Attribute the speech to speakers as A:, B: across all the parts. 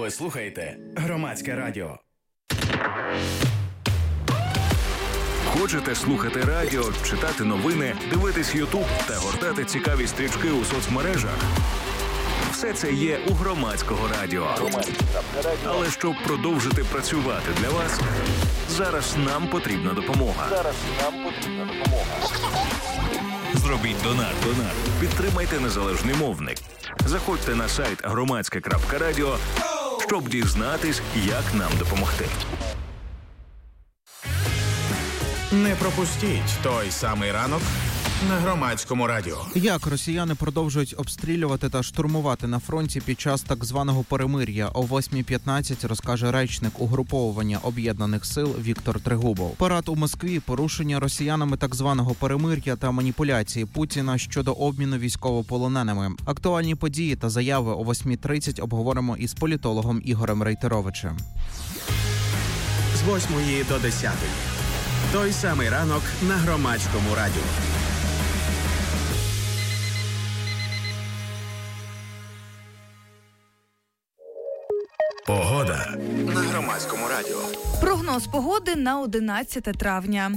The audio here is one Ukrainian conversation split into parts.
A: Ви слухаєте Громадське радіо.
B: Хочете слухати радіо, читати новини, дивитись Ютуб та гортати цікаві стрічки у соцмережах? Все це є у Громадського радіо. Але щоб продовжити працювати для вас, зараз нам потрібна допомога. Зробіть донат. Підтримайте незалежний мовник. Заходьте на сайт громадське.радіо, щоб дізнатись, як нам допомогти.
C: Не пропустіть той самий ранок на Громадському радіо.
D: Як росіяни продовжують обстрілювати та штурмувати на фронті під час так званого перемир'я, о 8:15 розкаже речник угруповування Об'єднаних сил Віктор Трегубов. Парад у Москві, порушення росіянами так званого перемир'я та маніпуляції Путіна щодо обміну військовополоненими. Актуальні події та заяви о 8:30 обговоримо із політологом Ігорем Рейтеровичем.
C: З 8 до 10. Той самий ранок на Громадському радіо. Погода на Громадському радіо.
E: Прогноз погоди на 11 травня.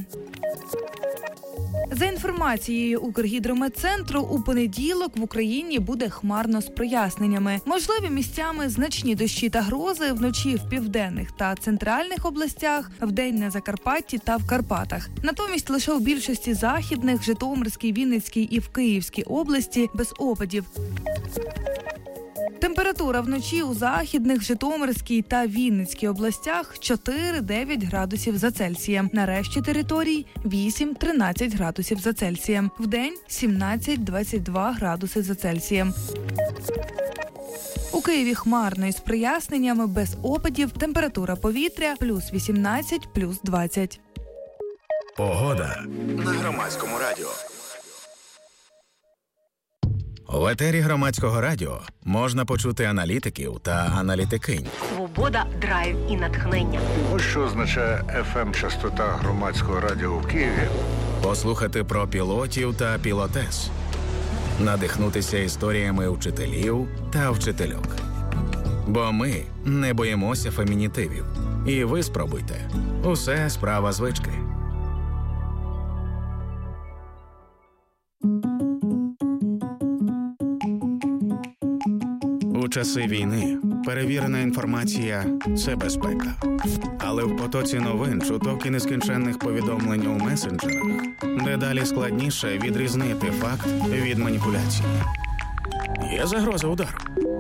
E: За інформацією Укргідрометцентру, у понеділок в Україні буде хмарно з проясненнями. Можливі місцями значні дощі та грози вночі в південних та центральних областях, вдень на Закарпатті та в Карпатах. Натомість лише у більшості західних, Житомирській, Вінницькій і в Київській області без опадів. Температура вночі у західних, Житомирській та Вінницькій областях 4-9 градусів за Цельсієм. На решті територій 8-13 градусів за Цельсієм. Вдень 17-22 градуси за Цельсієм. У Києві хмарно із проясненнями, без опадів. Температура повітря плюс 18, плюс 20.
C: Погода на Громадському радіо. У етері Громадського радіо можна почути аналітиків та аналітикинь.
F: Свобода, драйв і натхнення.
G: Ось що означає FM-частота Громадського радіо в Києві.
C: Послухати про пілотів та пілотес. Надихнутися історіями вчителів та вчительок. Бо ми не боїмося фемінітивів. І ви спробуйте. Усе справа звички. У часи війни перевірена інформація – це безпека. Але в потоці новин, чуток і нескінченних повідомлень у месенджерах дедалі складніше відрізнити факт від маніпуляції. Є загроза удару.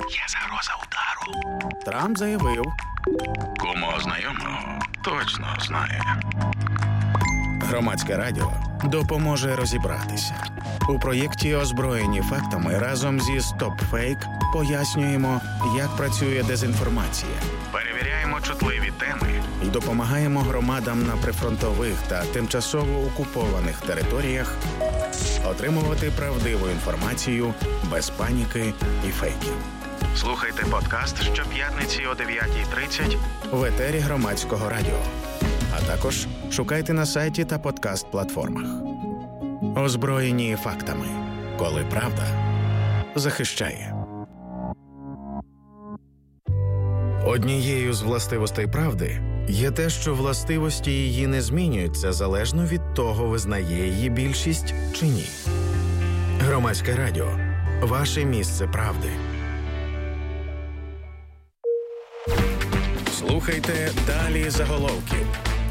C: Трамп заявив. Кому знайомого точно знає. Громадське радіо допоможе розібратися. У проєкті «Озброєні фактами» разом зі «Стоп-фейк» пояснюємо, як працює дезінформація. Перевіряємо чутливі теми і допомагаємо громадам на прифронтових та тимчасово окупованих територіях отримувати правдиву інформацію без паніки і фейків. Слухайте подкаст щоп'ятниці о 9:30 в етері Громадського радіо. А також шукайте на сайті та подкаст-платформах. Озброєні фактами. Коли правда захищає. Однією з властивостей правди є те, що властивості її не змінюються залежно від того, визнає її більшість чи ні. Громадське радіо. Ваше місце правди. Слухайте «Далі заголовків».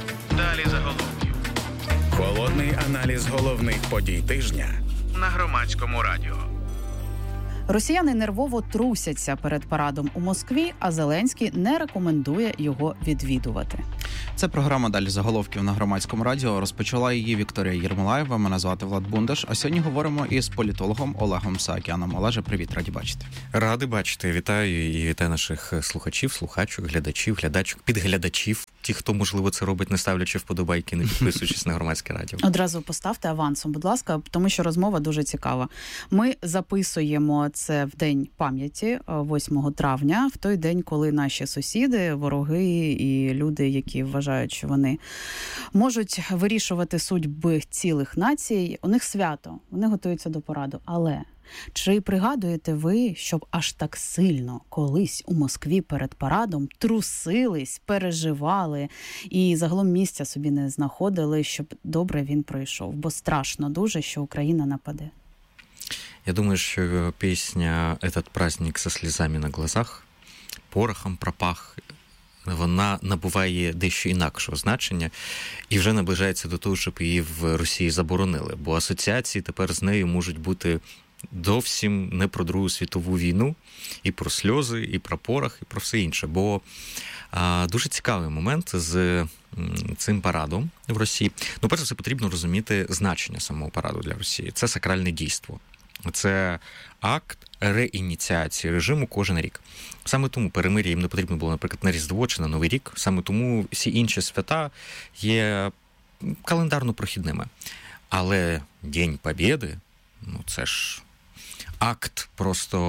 C: Холодний аналіз головних подій тижня на Громадському радіо.
H: Росіяни нервово трусяться перед парадом у Москві, а Зеленський не рекомендує його відвідувати.
D: Це програма «Далі заголовків» на Громадському радіо. Розпочала її Вікторія Єрмолаєва. Мене звати Влад Бундаш. А сьогодні говоримо із політологом Олегом Саакяном. Олеже, привіт, раді бачити.
I: Радий бачити. Вітаю і вітаю наших слухачів, слухачок, глядачів, глядачок, підглядачів. Ті, хто, можливо, це робить, не ставлячи вподобайки, не підписуючись на Громадське радіо.
H: Одразу поставте авансом, будь ласка, тому що розмова дуже цікава. Ми записуємо це в День пам'яті, 8 травня, в той день, коли наші сусіди, вороги і люди, які вважають, що вони можуть вирішувати судьби цілих націй, у них свято, вони готуються до параду. Але Чи пригадуєте ви, щоб аж так сильно колись у Москві перед парадом трусились, переживали і загалом місця собі не знаходили, щоб добре він пройшов? Бо страшно дуже, що Україна нападе.
I: Я думаю, що пісня «Этот праздник со слізами на глазах» порохом пропах, вона набуває дещо інакшого значення і вже наближається до того, щоб її в Росії заборонили. Бо асоціації тепер з нею можуть бути зовсім не про Другу світову війну, і про сльози, і про порох, і про все інше. Бо дуже цікавий момент з цим парадом в Росії. Ну, перше, все потрібно розуміти значення самого параду для Росії. Це сакральне дійство. Це акт реініціації режиму кожен рік. Саме тому перемир'я їм не потрібно було, наприклад, на Різдво чи на Новий рік. Саме тому всі інші свята є календарно прохідними. Але День Побєди, ну це ж акт просто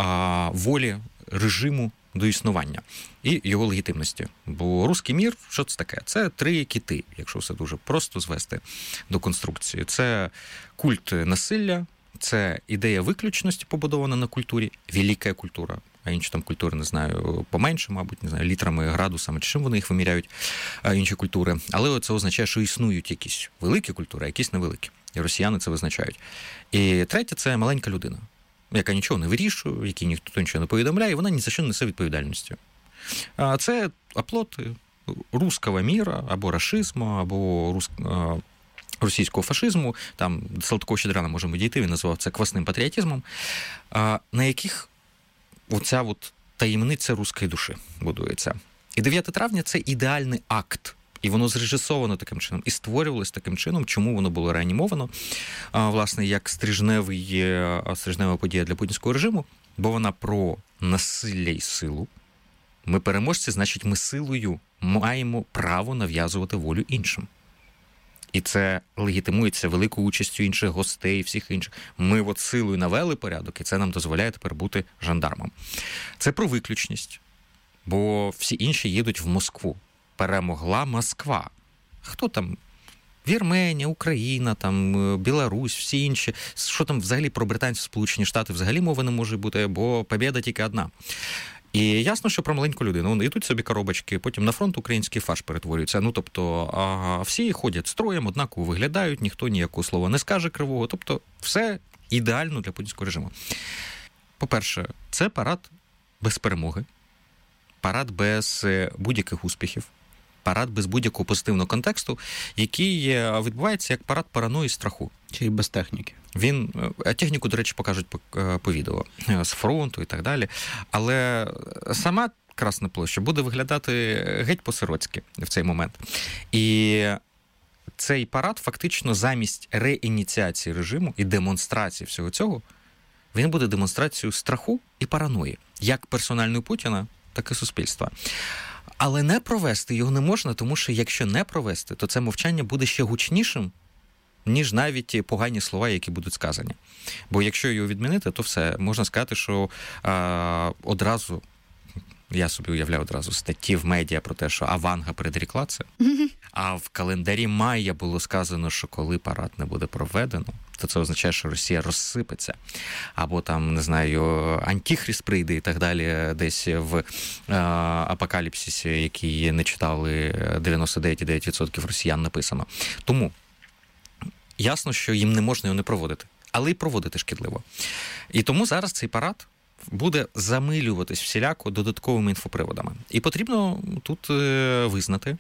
I: волі режиму до існування і його легітимності. Бо руський мір, що це таке? Це 3 кіти, якщо все дуже просто звести до конструкції. Це культ насилля, це ідея виключності, побудована на культурі, велика культура, а інші там культури, не знаю, поменше, мабуть, не знаю, літрами, градусами, чи чим вони їх виміряють, інші культури. Але це означає, що існують якісь великі культури, а якісь невеликі. І росіяни це визначають. І третє – це маленька людина, яка нічого не вирішує, якій ніхто нічого не повідомляє, і вона ні за що не несе відповідальності. Це оплот руського міра, або рашизму, або російського фашизму, там до Салтикова-Щедрина можемо дійти, він назвав це квасним патріотизмом, на яких оця от таємниця руської душі будується. І 9 травня – це ідеальний акт. І воно зрежисовано таким чином, і створювалось таким чином, чому воно було реанімовано, власне, як стрижнева подія для путінського режиму, бо вона про насилля і силу. Ми переможці, значить, ми силою маємо право нав'язувати волю іншим. І це легітимується великою участю інших гостей, всіх інших. Ми от силою навели порядок, і це нам дозволяє тепер бути жандармом. Це про виключність, бо всі інші їдуть в Москву. Перемогла Москва. Хто там? Вірменія, Україна, там, Білорусь, всі інші. Що там взагалі про британські Сполучені Штати взагалі мови не може бути, бо побєда тільки одна. І ясно, що про маленьку людину. Вони йдуть собі коробочки, потім на фронт український фарш перетворюється. Ну, тобто, всі ходять строєм, однаково виглядають, ніхто ніякого слова не скаже кривого. Тобто, все ідеально для путінського режиму. По-перше, це парад без перемоги, парад без будь-яких успіхів, парад без будь-якого позитивного контексту, який відбувається як парад параної страху.
D: Чи і без техніки.
I: Техніку, до речі, покажуть по відео з фронту і так далі. Але сама Красна площа буде виглядати геть по-сиротськи в цей момент. І цей парад фактично замість реініціації режиму і демонстрації всього цього, він буде демонстрацією страху і параної, як персональної Путіна, так і суспільства. Але не провести його не можна, тому що якщо не провести, то це мовчання буде ще гучнішим, ніж навіть погані слова, які будуть сказані. Бо якщо його відмінити, то все. Можна сказати, що одразу, я собі уявляю одразу статті в медіа про те, що Аванга передрікла це, а в календарі Майя було сказано, що коли парад не буде проведено, то це означає, що Росія розсипеться. Або там, не знаю, Антихрист прийде і так далі, десь в апокаліпсисі, який не читали 99,9% росіян, написано. Тому ясно, що їм не можна його не проводити. Але й проводити шкідливо. І тому зараз цей парад буде замилюватись всіляко додатковими інфоприводами. І потрібно тут визнати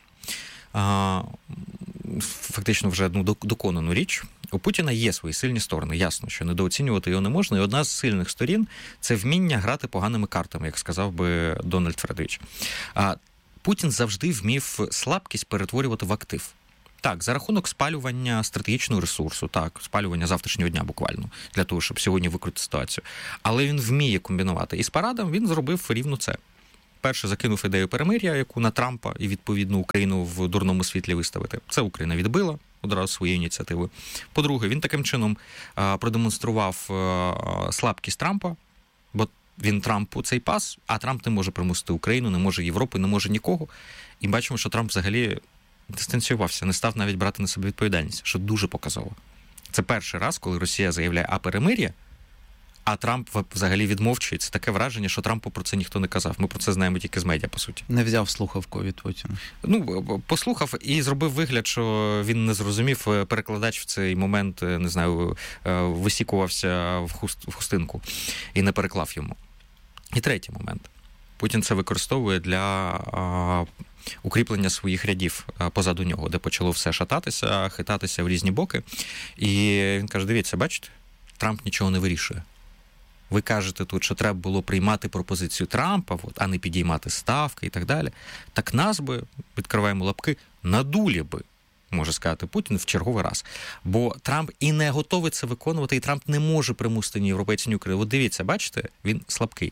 I: фактично вже одну доконану річ. У Путіна є свої сильні сторони. Ясно, що недооцінювати його не можна. І одна з сильних сторін – це вміння грати поганими картами, як сказав би Дональд Фредович. Путін завжди вмів слабкість перетворювати в актив. Так, за рахунок спалювання стратегічного ресурсу, так, спалювання завтрашнього дня буквально, для того, щоб сьогодні викрити ситуацію. Але він вміє комбінувати. І з парадом він зробив рівно це. Перше, закинув ідею перемир'я, яку на Трампа і, відповідно, Україну в дурному світлі виставити. Це Україна відбила одразу свою ініціативу. По-друге, він таким чином продемонстрував слабкість Трампа, бо він Трампу цей пас, а Трамп не може примусити Україну, не може Європу, не може нікого. І бачимо, що Трамп взагалі дистанціювався, не став навіть брати на себе відповідальність, що дуже показово. Це перший раз, коли Росія заявляє перемир'я, А Трамп взагалі відмовчується. Таке враження, що Трампу про це ніхто не казав. Ми про це знаємо тільки з медіа, по суті.
D: Не взяв слухавку від Путіна.
I: Ну, послухав і зробив вигляд, що він не зрозумів. Перекладач в цей момент, не знаю, висікувався в хустинку і не переклав йому. І третій момент. Путін це використовує для укріплення своїх рядів позаду нього, де почало все шататися, хитатися в різні боки. І він каже, дивіться, бачите, Трамп нічого не вирішує. Ви кажете тут, що треба було приймати пропозицію Трампа, а не підіймати ставки і так далі. Так нас би, відкриваємо лапки, надулі би, може сказати Путін, в черговий раз. Бо Трамп і не готовий це виконувати, і Трамп не може примусити ні європейців, ні Україну. От дивіться, бачите, він слабкий.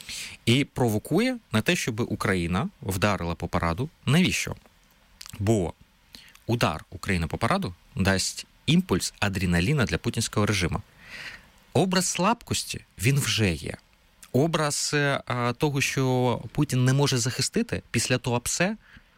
I: І провокує на те, щоб Україна вдарила по параду. Навіщо? Бо удар України по параду дасть імпульс адреналіна для путінського режиму. Образ слабкості, він вже є. Образ того, що Путін не може захистити після Туапсе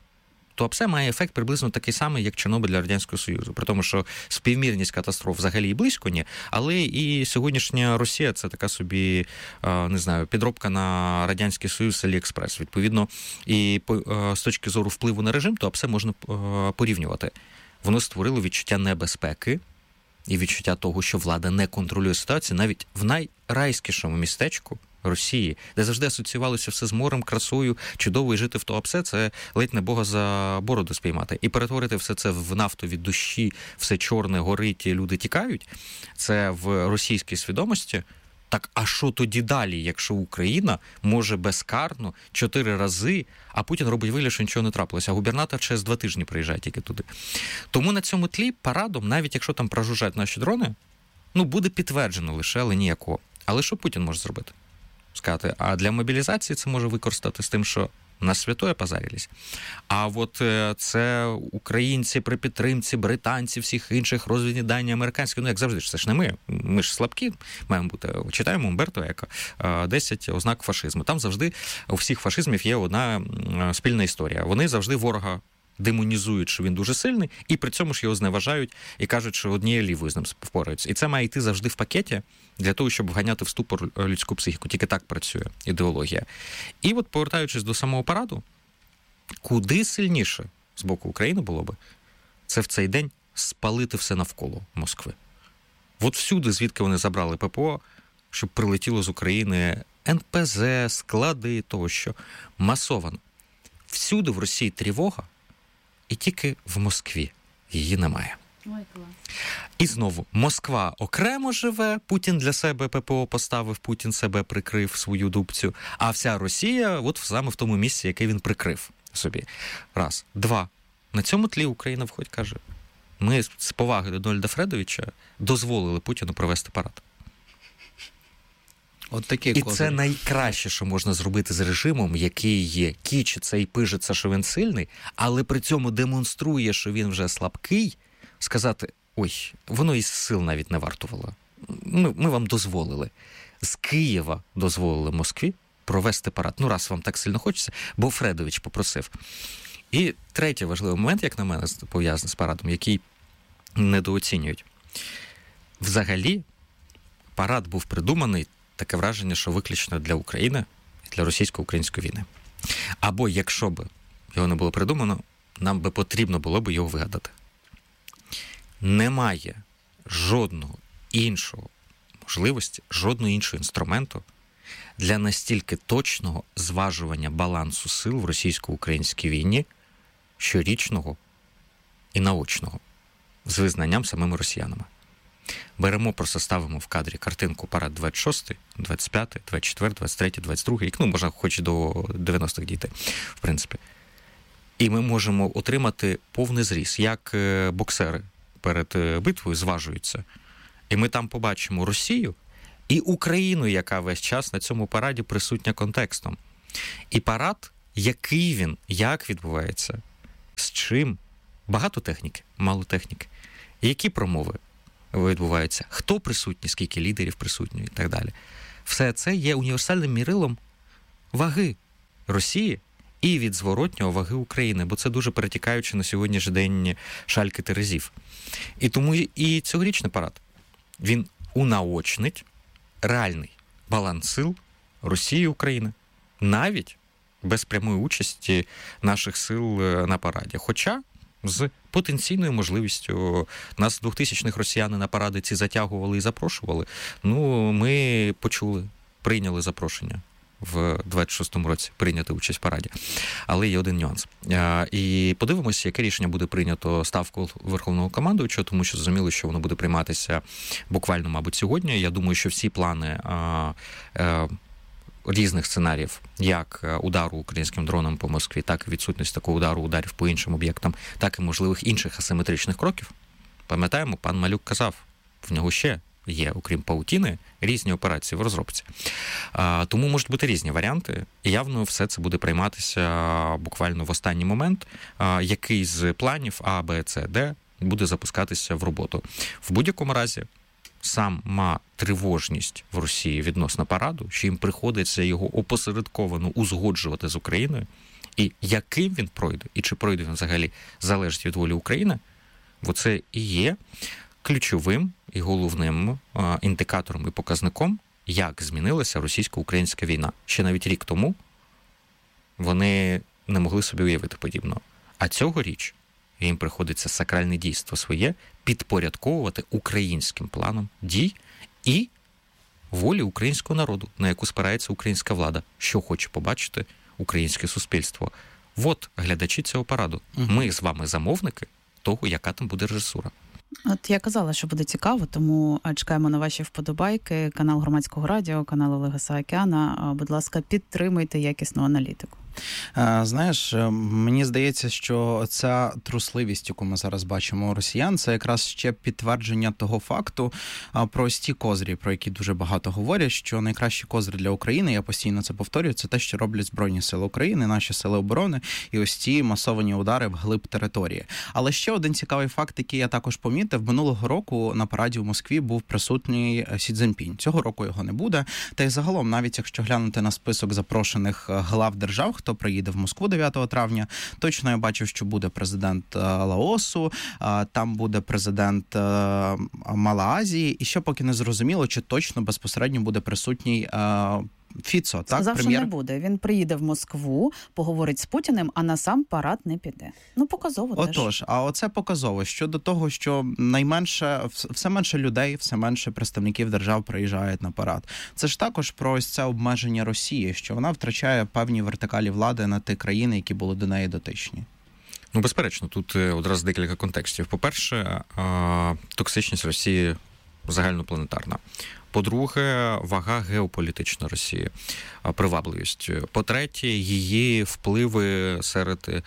I: має ефект приблизно такий самий, як Чорнобиль для Радянського Союзу. При тому, що співмірність катастроф взагалі і близько ні, але і сьогоднішня Росія – це така собі, не знаю, підробка на Радянський Союз, Аліекспрес. Відповідно, і з точки зору впливу на режим, Туапсе можна порівнювати. Воно створило відчуття небезпеки і відчуття того, що влада не контролює ситуацію навіть в найрайськішому містечку Росії, де завжди асоціювалося все з морем, красою, чудово, і жити в Туапсе – це ледь не Бога за бороду спіймати. І перетворити все це в нафту від душі, все чорне, горить, і люди тікають, це в російській свідомості. Так, а що тоді далі, якщо Україна може безкарно 4 рази, а Путін робить вигляд, що нічого не трапилося, а губернатор через 2 тижні приїжджає тільки туди. Тому на цьому тлі парадом, навіть якщо там прожужжать наші дрони, буде підтверджено лише, але ніякого. Але що Путін може зробити? Сказати, а для мобілізації це може використати з тим, що на святое позарились. А от це українці при підтримці британців, всіх інших, розвідні дані американські, як завжди, це ж не ми ж слабкі маємо бути. Читаємо Умберто Еко, 10 ознак фашизму. Там завжди у всіх фашизмів є одна спільна історія. Вони завжди ворога демонізують, що він дуже сильний, і при цьому ж його зневажають і кажуть, що однією лівою з ним впораються. І це має йти завжди в пакеті для того, щоб вганяти в ступор людську психіку. Тільки так працює ідеологія. І от, повертаючись до самого параду, куди сильніше з боку України було би, це в цей день спалити все навколо Москви. От всюди, звідки вони забрали ППО, щоб прилетіло з України НПЗ, склади, тощо, масовано. Всюди в Росії тривога, і тільки в Москві її немає.
H: Ой, клас.
I: І знову, Москва окремо живе, Путін для себе ППО поставив, Путін себе прикрив, свою дубцю, а вся Росія от саме в тому місці, яке він прикрив собі. Раз. 2. На цьому тлі Україна входить, каже, ми з поваги до Дональда Фредовича дозволили Путіну провести парад.
D: От такі
I: і
D: козирі.
I: Це найкраще, що можна зробити з режимом, який кічиться і пижиться, що він сильний, але при цьому демонструє, що він вже слабкий, сказати, ой, воно із сил навіть не вартувало. Ми вам дозволили. З Києва дозволили Москві провести парад. Раз вам так сильно хочеться, бо Фредович попросив. І третій важливий момент, як на мене, пов'язаний з парадом, який недооцінюють. Взагалі, парад був придуманий, таке враження, що виключно для України і для російсько-української війни. Або, якщо б його не було придумано, нам би потрібно було б його вигадати. Немає жодного іншого можливості, жодного іншого інструменту для настільки точного зважування балансу сил в російсько-українській війні, щорічного і наочного, з визнанням самими росіянами. Беремо, просто ставимо в кадрі картинку парад 26, 25, 24, 23, 22 рік, можна хоч до 90-х дійти, в принципі. І ми можемо отримати повний зріз, як боксери перед битвою зважуються. І ми там побачимо Росію і Україну, яка весь час на цьому параді присутня контекстом. І парад, який він, як відбувається, з чим, багато техніки, мало техніки, які промови відбуваються, хто присутній, скільки лідерів присутні і так далі. Все це є універсальним мірилом ваги Росії і від зворотнього ваги України, бо це дуже перетікаючи на сьогоднішній день шальки терезів. І тому і цьогорічний парад, він унаочнить реальний баланс сил Росії і України, навіть без прямої участі наших сил на параді. Хоча з потенційною можливістю нас 2000-х росіяни на паради ці затягували і запрошували. Ми почули, прийняли запрошення в 26-му році прийняти участь в параді. Але є один нюанс. І подивимося, яке рішення буде прийнято Ставкою Верховного командуючого, тому що зрозуміло, що воно буде прийматися буквально, мабуть, сьогодні. Я думаю, що всі плани різних сценаріїв, як удару українським дроном по Москві, так і відсутність такого ударів по іншим об'єктам, так і можливих інших асиметричних кроків. Пам'ятаємо, пан Малюк казав, в нього ще є, окрім паутіни, різні операції в розробці. Тому можуть бути різні варіанти, і явно все це буде прийматися буквально в останній момент, який з планів А, Б, С, Д буде запускатися в роботу. В будь-якому разі, сама тривожність в Росії відносно параду, що їм приходиться його опосередковано узгоджувати з Україною, і яким він пройде, і чи пройде він взагалі, залежить від волі України, бо це і є ключовим і головним індикатором і показником, як змінилася російсько-українська війна. Ще навіть рік тому вони не могли собі уявити подібного. А цьогоріч їм приходиться сакральне дійство своє підпорядковувати українським планом дій і волі українського народу, на яку спирається українська влада, що хоче побачити українське суспільство. От глядачі цього параду. Ми з вами замовники того, яка там буде режисура.
H: От я казала, що буде цікаво, тому чекаємо на ваші вподобайки. Канал Громадського радіо, канал Олега Саакяна. Будь ласка, підтримуйте якісну аналітику.
D: Знаєш, мені здається, що ця трусливість, яку ми зараз бачимо у росіян, це якраз ще підтвердження того факту, про ось ті козирі, про які дуже багато говорять, що найкращі козирі для України, я постійно це повторюю, це те, що роблять Збройні Сили України, наші сили оборони, і ось ці масовані удари вглиб території. Але ще один цікавий факт, який я також помітив, минулого року на параді в Москві був присутній Сі Цзіньпінь. Цього року його не буде. Та й загалом, навіть якщо глянути на список запрошених глав держав, хто приїде в Москву 9 травня. Точно я бачив, що буде президент Лаосу, там буде президент Малайзії, і ще поки не зрозуміло, чи точно безпосередньо буде присутній Фіцо, так?
H: Сказав, що не буде. Він приїде в Москву, поговорить з Путіним, а на сам парад не піде. Показово теж.
D: Отож, а оце показово. Щодо того, що все менше людей, все менше представників держав приїжджають на парад. Це ж також про ось це обмеження Росії, що вона втрачає певні вертикалі влади на ті країни, які були до неї дотичні.
I: Безперечно, тут одразу декілька контекстів. По-перше, токсичність Росії загальнопланетарна. По-друге, вага геополітична Росії, привабливість. По-третє, її впливи серед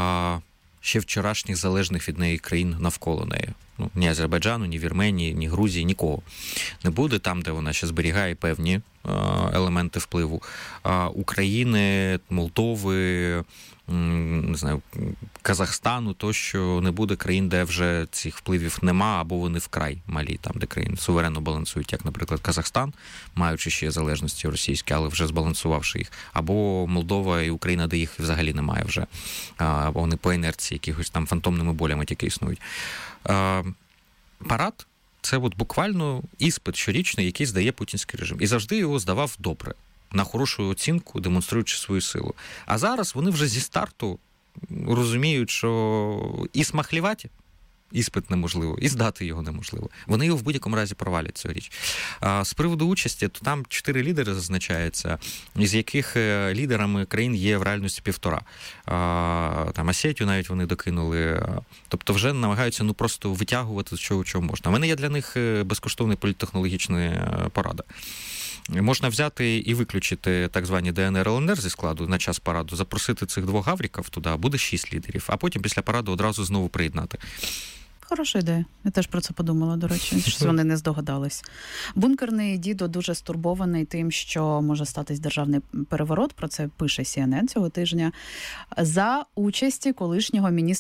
I: ще вчорашніх залежних від неї країн навколо неї. Ні Азербайджану, ні Вірменії, ні Грузії, нікого не буде. Там, де вона ще зберігає певні елементи впливу. України, Молдови, не знаю, Казахстану, тощо не буде країн, де вже цих впливів нема, або вони вкрай малі, там, де країни суверенно балансують, як, наприклад, Казахстан, маючи ще залежності російські, але вже збалансувавши їх, або Молдова і Україна, де їх взагалі немає вже, або вони по інерції якихось там фантомними болями тільки існують. Парад – це буквально іспит щорічний, який здає путінський режим. І завжди його здавав добре, на хорошу оцінку, демонструючи свою силу. А зараз вони вже зі старту розуміють, що і смахліваті іспит неможливо, і здати його неможливо. Вони його в будь-якому разі провалять цю річ. З приводу участі, то там 4 лідери зазначаються, із яких лідерами країн є в реальності 1,5. Там Осетію навіть вони докинули. Тобто вже намагаються просто витягувати з чого можна. У мене є для них безкоштовна політтехнологічна порада. Можна взяти і виключити так звані ДНР, ЛНР зі складу на час параду, запросити цих 2 гавриків туди, буде 6 лідерів, а потім після параду одразу знову приєднати.
H: Хороша ідея. Я теж про це подумала, до речі, що вони не здогадались. Бункерний дідо дуже стурбований тим, що може статись державний переворот. Про це пише CNN цього тижня. За участі колишнього міністра